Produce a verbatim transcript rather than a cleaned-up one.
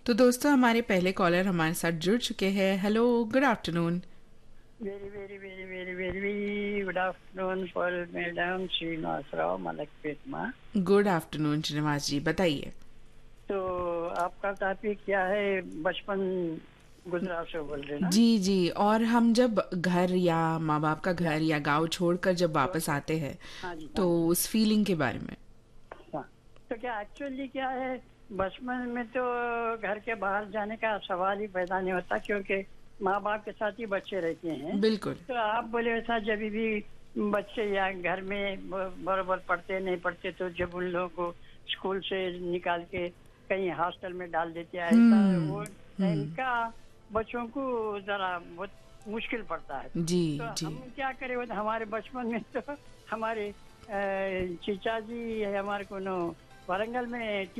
तो दोस्तों हमारे पहले कॉलर हमारे साथ जुड़ चुके हैं। Hello, good afternoon. Very very very very very very good afternoon पर मैडम श्रीनिवासराव मलकपेट में। गुड आफ्टरनून श्रीनिवास जी, बताइए। तो आपका टॉपिक क्या है? बचपन गुजरात से बोल रहे ना? जी जी, और हम जब घर या माँ बाप का या घर या गांव छोड़कर जब तो वापस आते हैं हाँ जी, हाँ तो जी, उस फीलिंग के बारे में। हाँ। तो क्या एक्चुअली क्या है, बचपन में तो घर के बाहर जाने का सवाल ही पैदा नहीं होता, क्योंकि माँ बाप के साथ ही बच्चे रहते हैं। बिल्कुल। तो आप बोले वैसा जब भी बच्चे या घर में ब- बराबर पढ़ते नहीं पढ़ते, तो जब उन लोगों को स्कूल से निकाल के कहीं हॉस्टल में डाल देते हैं, ऐसा वो हम्म। टाइम हम्म। का बच्चों को जरा बहुत मुश्किल पड़ता है। जी तो जी। हम क्या करें, वो तो हमारे बचपन में तो हमारे अ, चीचा जी हमारे को नो वारंगल में